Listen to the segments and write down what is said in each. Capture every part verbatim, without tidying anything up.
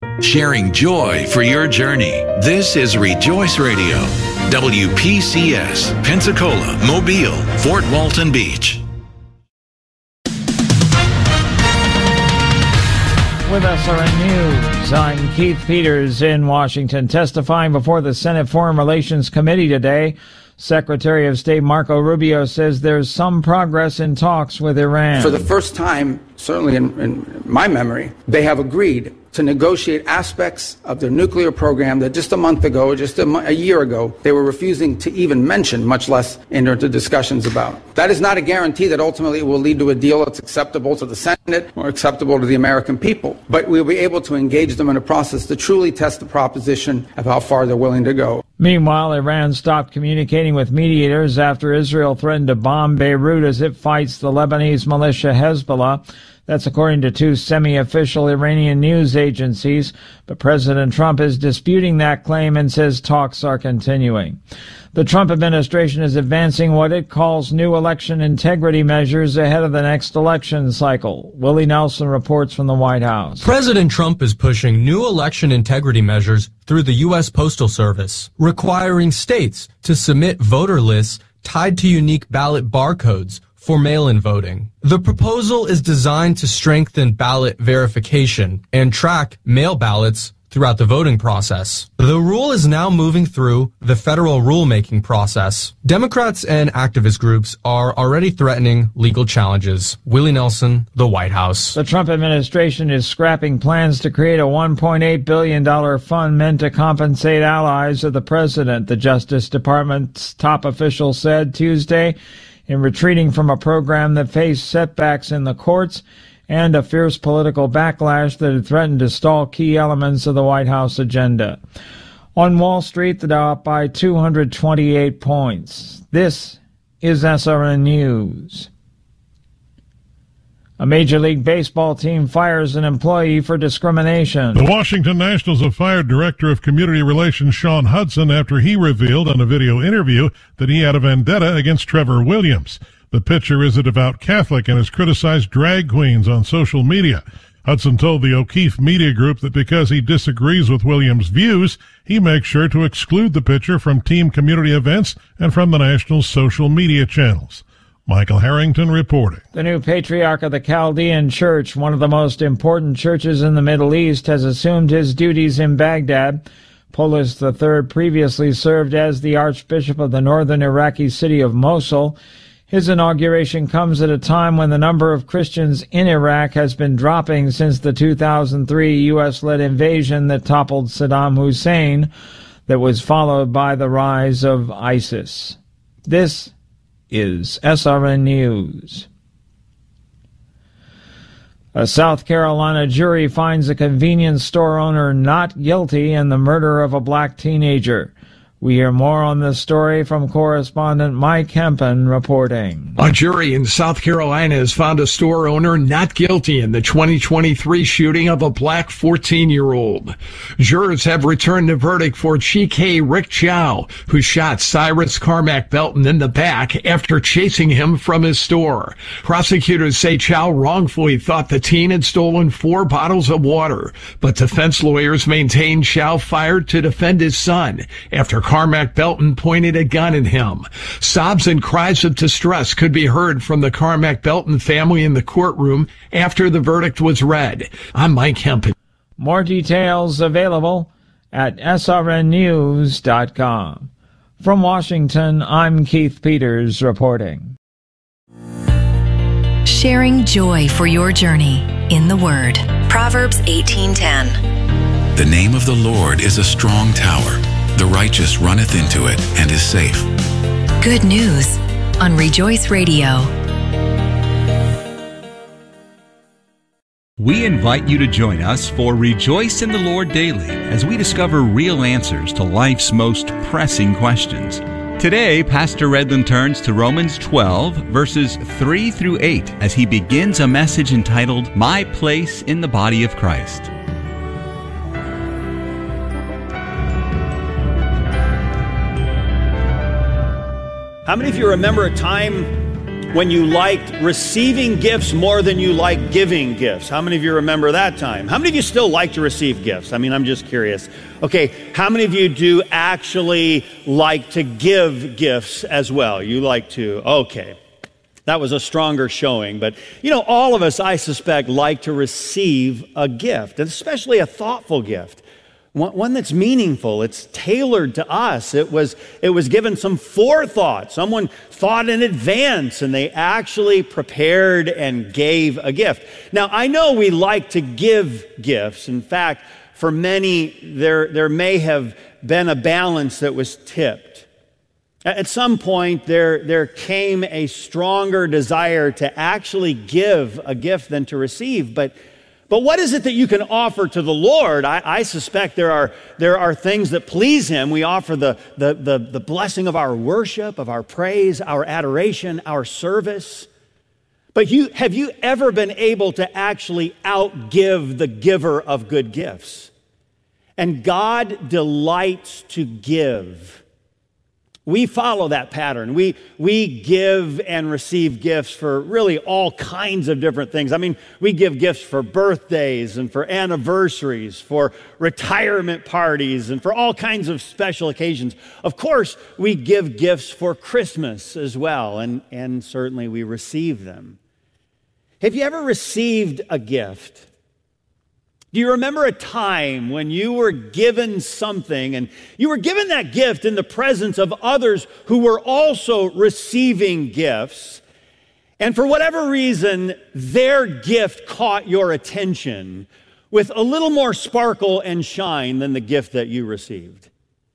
Sharing joy for your journey. This is Rejoice Radio. W P C S, Pensacola, Mobile, Fort Walton Beach. With S R N News, I'm Keith Peters in Washington. Testifying before the Senate Foreign Relations Committee today, Secretary of State Marco Rubio says there's some progress in talks with Iran. For the first time, certainly in, in my memory, they have agreed to negotiate aspects of their nuclear program that just a month ago, just a, a year ago, they were refusing to even mention, much less enter into discussions about. That is not a guarantee that ultimately it will lead to a deal that's acceptable to the Senate or acceptable to the American people. But we'll be able to engage them in a process to truly test the proposition of how far they're willing to go. Meanwhile, Iran stopped communicating with mediators after Israel threatened to bomb Beirut as it fights the Lebanese militia Hezbollah. That's according to two semi-official Iranian news agencies. But President Trump is disputing that claim and says talks are continuing. The Trump administration is advancing what it calls new election integrity measures ahead of the next election cycle. Willie Nelson reports from the White House. President Trump is pushing new election integrity measures through the U S Postal Service, requiring states to submit voter lists tied to unique ballot barcodes for mail-in voting. The proposal is designed to strengthen ballot verification and track mail ballots throughout the voting process. The rule is now moving through the federal rulemaking process. Democrats and activist groups are already threatening legal challenges. Willie Nelson, the White House. The Trump administration is scrapping plans to create a one point eight billion dollars fund meant to compensate allies of the president, the Justice Department's top official said Tuesday, in retreating from a program that faced setbacks in the courts and a fierce political backlash that had threatened to stall key elements of the White House agenda. On Wall Street, the Dow up by two hundred twenty-eight points. This is S R N News. A Major League Baseball team fires an employee for discrimination. The Washington Nationals have fired Director of Community Relations Sean Hudson after he revealed on a video interview that he had a vendetta against Trevor Williams. The pitcher is a devout Catholic and has criticized drag queens on social media. Hudson told the O'Keefe Media Group that because he disagrees with Williams' views, he makes sure to exclude the pitcher from team community events and from the Nationals' social media channels. Michael Harrington reporting. The new patriarch of the Chaldean Church, one of the most important churches in the Middle East, has assumed his duties in Baghdad. Polis the third previously served as the Archbishop of the northern Iraqi city of Mosul. His inauguration comes at a time when the number of Christians in Iraq has been dropping since the two thousand three U S-led invasion that toppled Saddam Hussein, that was followed by the rise of ISIS. This is S R N News. A South Carolina jury finds a convenience store owner not guilty in the murder of a black teenager. We hear more on this story from correspondent Mike Hempen reporting. A jury in South Carolina has found a store owner not guilty in the twenty twenty-three shooting of a black fourteen-year-old. Jurors have returned a verdict for Chike Rick Chow, who shot Cyrus Carmack Belton in the back after chasing him from his store. Prosecutors say Chow wrongfully thought the teen had stolen four bottles of water, but defense lawyers maintain Chow fired to defend his son after Carmack Belton pointed a gun at him. Sobs and cries of distress could be heard from the Carmack Belton family in the courtroom after the verdict was read. I'm Mike Hempen. More details available at S R N news dot com. From Washington, I'm Keith Peters reporting. Sharing joy for your journey in the Word. Proverbs eighteen ten. The name of the Lord is a strong tower. The righteous runneth into it and is safe. Good news on Rejoice Radio. We invite you to join us for Rejoice in the Lord Daily as we discover real answers to life's most pressing questions. Today, Pastor Redland turns to Romans twelve, verses three through eight, as he begins a message entitled, My Place in the Body of Christ. How many of you remember a time when you liked receiving gifts more than you like giving gifts? How many of you remember that time? How many of you still like to receive gifts? I mean, I'm just curious. Okay, how many of you do actually like to give gifts as well? You like to, okay. That was a stronger showing, but you know, all of us, I suspect, like to receive a gift, and especially a thoughtful gift. One that's meaningful, it's tailored to us. It was, it was given some forethought. Someone thought in advance and they actually prepared and gave a gift. Now, I know we like to give gifts. In fact, for many, there, there may have been a balance that was tipped. At some point, there, there came a stronger desire to actually give a gift than to receive, but But what is it that you can offer to the Lord? I, I suspect there are, there are things that please Him. We offer the, the, the, the blessing of our worship, of our praise, our adoration, our service. But you, have you ever been able to actually outgive the giver of good gifts? And God delights to give. We follow that pattern. We, we give and receive gifts for really all kinds of different things. I mean, we give gifts for birthdays and for anniversaries, for retirement parties, and for all kinds of special occasions. Of course, we give gifts for Christmas as well, and, and certainly we receive them. Have you ever received a gift? Do you remember a time when you were given something and you were given that gift in the presence of others who were also receiving gifts, and for whatever reason, their gift caught your attention with a little more sparkle and shine than the gift that you received?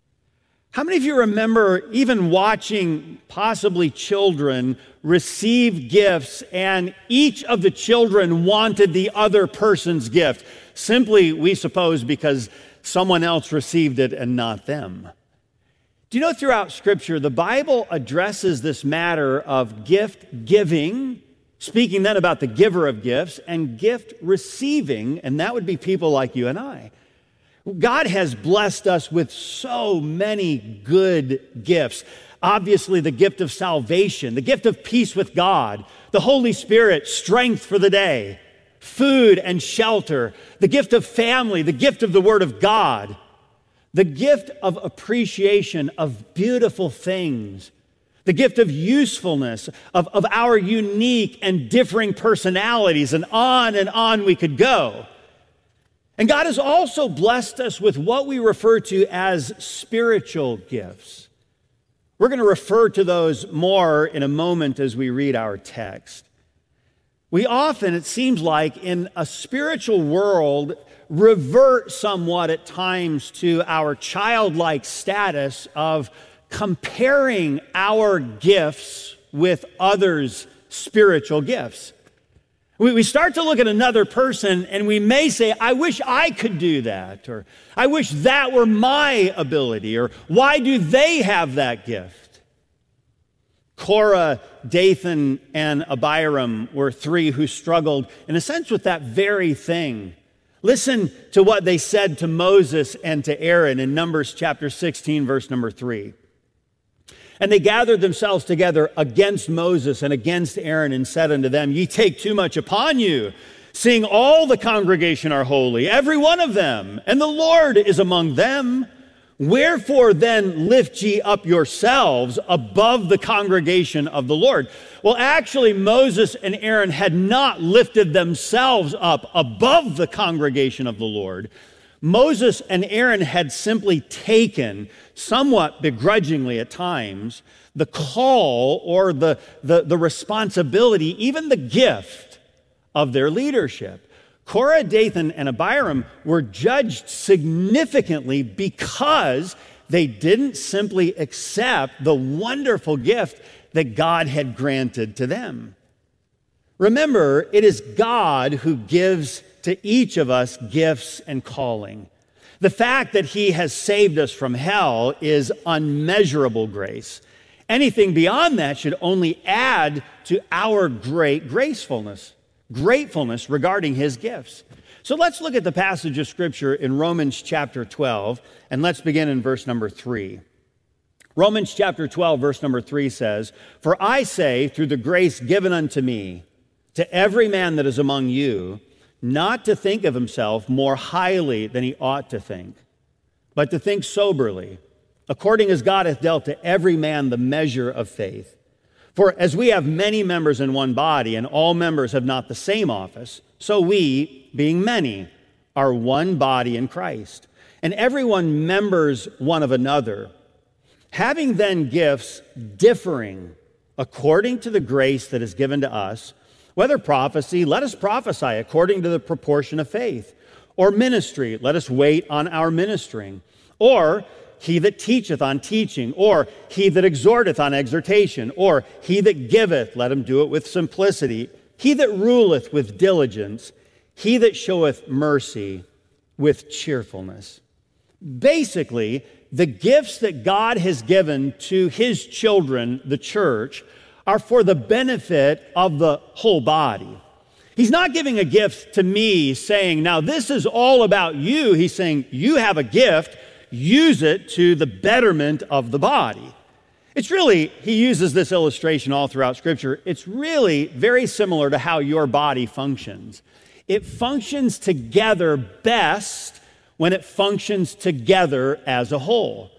How many of you remember even watching possibly children receive gifts and each of the children wanted the other person's gift? Simply, we suppose, because someone else received it and not them. Do you know throughout Scripture, the Bible addresses this matter of gift giving, speaking then about the giver of gifts, and gift receiving, and that would be people like you and I. God has blessed us with so many good gifts. Obviously, the gift of salvation, the gift of peace with God, the Holy Spirit, strength for the day, food and shelter, the gift of family, the gift of the Word of God, the gift of appreciation of beautiful things, the gift of usefulness, of, of our unique and differing personalities, and on and on we could go. And God has also blessed us with what we refer to as spiritual gifts. We're going to refer to those more in a moment as we read our text. We often, it seems like, in a spiritual world, revert somewhat at times to our childlike status of comparing our gifts with others' spiritual gifts. We, we start to look at another person and we may say, I wish I could do that, or I wish that were my ability, or why do they have that gift? Korah, Dathan, and Abiram were three who struggled, in a sense, with that very thing. Listen to what they said to Moses and to Aaron in Numbers chapter sixteen, verse number three. And they gathered themselves together against Moses and against Aaron and said unto them, Ye take too much upon you, seeing all the congregation are holy, every one of them, and the Lord is among them. Wherefore then lift ye up yourselves above the congregation of the Lord? Well, actually, Moses and Aaron had not lifted themselves up above the congregation of the Lord. Moses and Aaron had simply taken, somewhat begrudgingly at times, the call or the, the, the responsibility, even the gift of their leadership. Korah, Dathan, and Abiram were judged significantly because they didn't simply accept the wonderful gift that God had granted to them. Remember, it is God who gives to each of us gifts and calling. The fact that He has saved us from hell is unmeasurable grace. Anything beyond that should only add to our great gracefulness. Gratefulness regarding His gifts. So let's look at the passage of Scripture in Romans chapter twelve, and let's begin in verse number three. Romans chapter twelve, verse number three says, "For I say, through the grace given unto me, to every man that is among you, not to think of himself more highly than he ought to think, but to think soberly, according as God hath dealt to every man the measure of faith. For as we have many members in one body, and all members have not the same office, so we, being many, are one body in Christ, and everyone members one of another. Having then gifts differing according to the grace that is given to us, whether prophecy, let us prophesy according to the proportion of faith, or ministry, let us wait on our ministering, or he that teacheth on teaching, or he that exhorteth on exhortation, or he that giveth, let him do it with simplicity, he that ruleth with diligence, he that showeth mercy with cheerfulness." Basically, the gifts that God has given to his children, the church, are for the benefit of the whole body. He's not giving a gift to me saying, now this is all about you. He's saying, you have a gift, use it to the betterment of the body. It's really, he uses this illustration all throughout Scripture. It's really very similar to how your body functions. It functions together best when it functions together as a whole.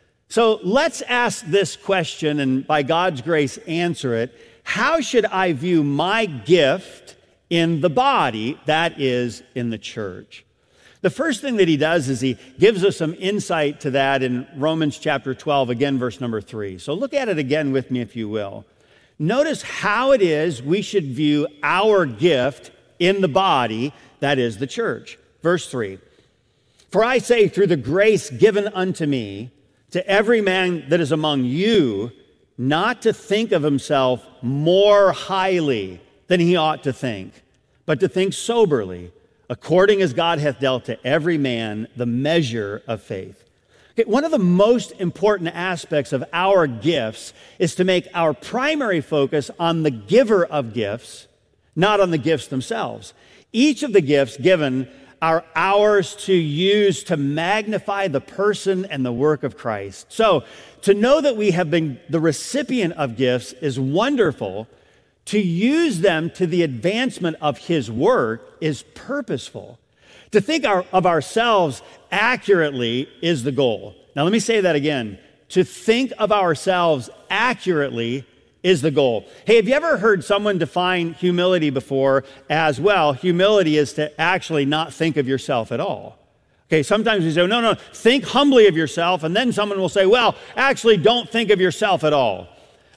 So let's ask this question, and by God's grace, answer it. How should I view my gift in the body, that is, in the church? The first thing that he does is he gives us some insight to that in Romans chapter twelve, again, verse number three. So look at it again with me, if you will. Notice how it is we should view our gift in the body, that is, the church. Verse three. "For I say, through the grace given unto me, to every man that is among you, not to think of himself more highly than he ought to think, but to think soberly, according as God hath dealt to every man the measure of faith." Okay, one of the most important aspects of our gifts is to make our primary focus on the giver of gifts, not on the gifts themselves. Each of the gifts given are ours to use to magnify the person and the work of Christ. So, to know that we have been the recipient of gifts is wonderful. To use them to the advancement of his work is purposeful. To think our, of ourselves accurately is the goal. Now, let me say that again. To think of ourselves accurately is the goal. Hey, have you ever heard someone define humility before as, well, humility is to actually not think of yourself at all? Okay, sometimes we say, no, no, think humbly of yourself, and then someone will say, well, actually don't think of yourself at all.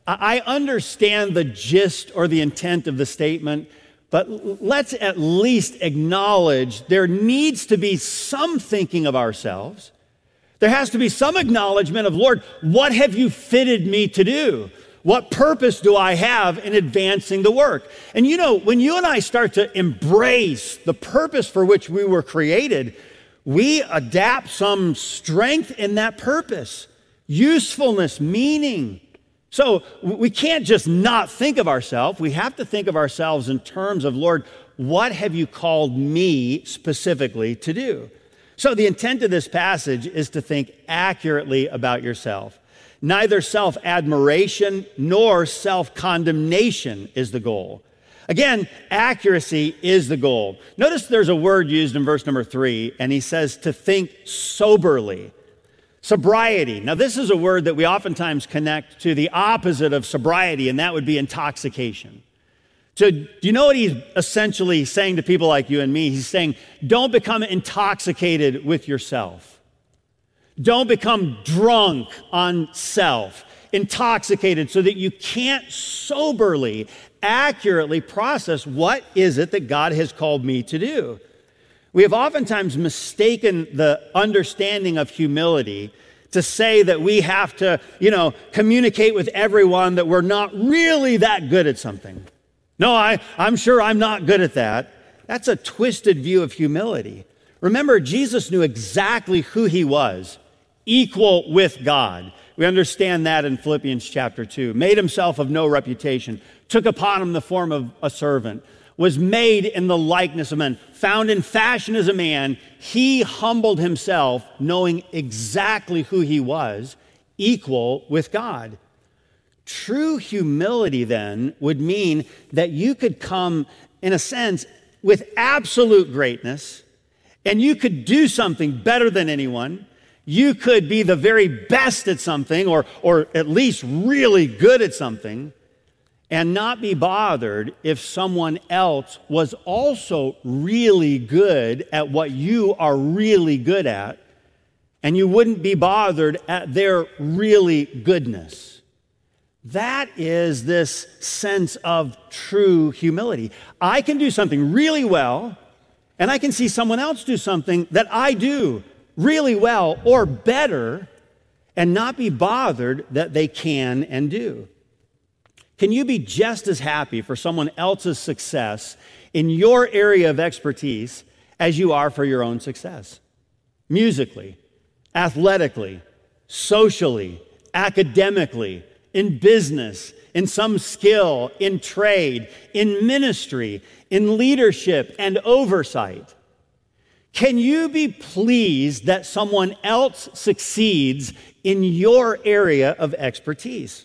I understand the gist or the intent of the statement, but let's at least acknowledge there needs to be some thinking of ourselves. There has to be some acknowledgement of, Lord, what have you fitted me to do? What purpose do I have in advancing the work? And you know, when you and I start to embrace the purpose for which we were created, we adapt some strength in that purpose, usefulness, meaning. So we can't just not think of ourselves. We have to think of ourselves in terms of, Lord, what have you called me specifically to do? So the intent of this passage is to think accurately about yourself. Neither self-admiration nor self-condemnation is the goal. Again, accuracy is the goal. Notice there's a word used in verse number three, and he says to think soberly. Sobriety. Now, this is a word that we oftentimes connect to the opposite of sobriety, and that would be intoxication. So do you know what he's essentially saying to people like you and me? He's saying, don't become intoxicated with yourself. Don't become drunk on self, intoxicated, so that you can't soberly, accurately process what is it that God has called me to do. We have oftentimes mistaken the understanding of humility to say that we have to, you know, communicate with everyone that we're not really that good at something. No, I, I'm sure I'm not good at that. That's a twisted view of humility. Remember, Jesus knew exactly who he was, equal with God. We understand that in Philippians chapter two. Made himself of no reputation, took upon him the form of a servant, was made in the likeness of men, found in fashion as a man. He humbled himself, knowing exactly who he was, equal with God. True humility, then, would mean that you could come, in a sense, with absolute greatness, and you could do something better than anyone. You could be the very best at something, or, or at least really good at something, and not be bothered if someone else was also really good at what you are really good at, and you wouldn't be bothered at their really goodness. That is this sense of true humility. I can do something really well, and I can see someone else do something that I do really well or better, and not be bothered that they can and do. Can you be just as happy for someone else's success in your area of expertise as you are for your own success? Musically, athletically, socially, academically, in business, in some skill, in trade, in ministry, in leadership and oversight. Can you be pleased that someone else succeeds in your area of expertise?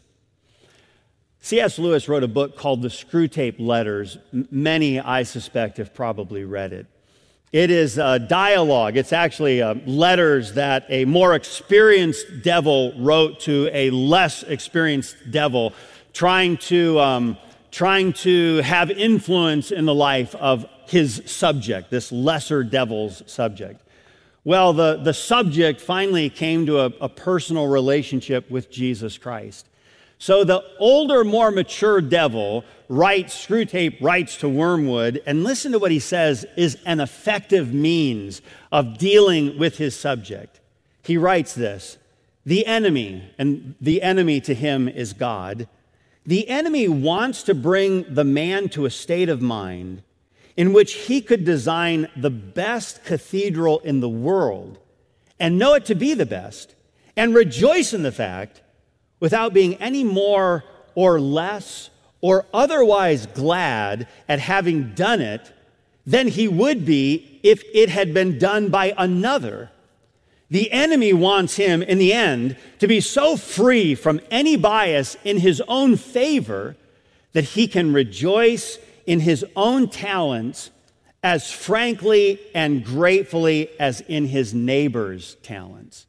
C S Lewis wrote a book called The Screwtape Letters. Many, I suspect, have probably read it. It is a dialogue. It's actually uh, letters that a more experienced devil wrote to a less experienced devil, trying to, um, trying to have influence in the life of his subject, this lesser devil's subject. Well, the, the subject finally came to a, a personal relationship with Jesus Christ. So the older, more mature devil writes, Screwtape writes to Wormwood, and listen to what he says is an effective means of dealing with his subject. He writes this: the enemy, and the enemy to him is God, the enemy wants to bring the man to a state of mind in which he could design the best cathedral in the world and know it to be the best and rejoice in the fact without being any more or less or otherwise glad at having done it than he would be if it had been done by another. The enemy wants him, in the end, to be so free from any bias in his own favor that he can rejoice in his own talents as frankly and gratefully as in his neighbor's talents.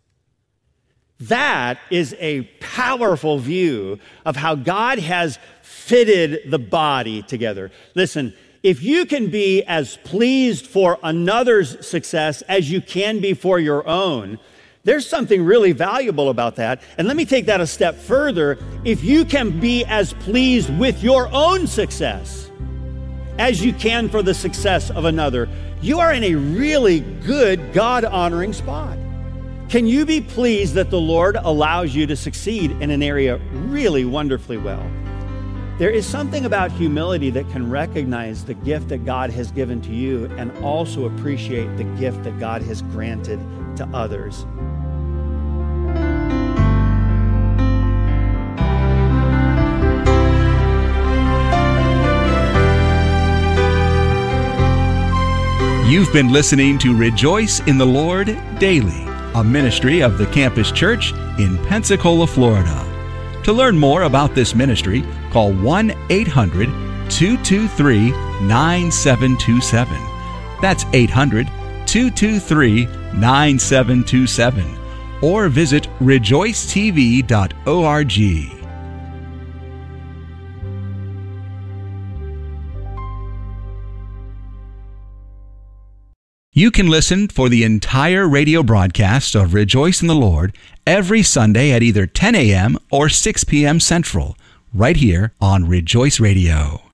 That is a powerful view of how God has fitted the body together. Listen, if you can be as pleased for another's success as you can be for your own, there's something really valuable about that. And let me take that a step further. If you can be as pleased with your own success as you can for the success of another, you are in a really good, God-honoring spot. Can you be pleased that the Lord allows you to succeed in an area really wonderfully well? There is something about humility that can recognize the gift that God has given to you and also appreciate the gift that God has granted to others. You've been listening to Rejoice in the Lord Daily, a ministry of the Campus Church in Pensacola, Florida. To learn more about this ministry, call one eight hundred two two three nine seven two seven. That's eight hundred two two three nine seven two seven. Or visit rejoice t v dot org. You can listen for the entire radio broadcast of Rejoice in the Lord every Sunday at either ten a.m. or six p.m. Central, right here on Rejoice Radio.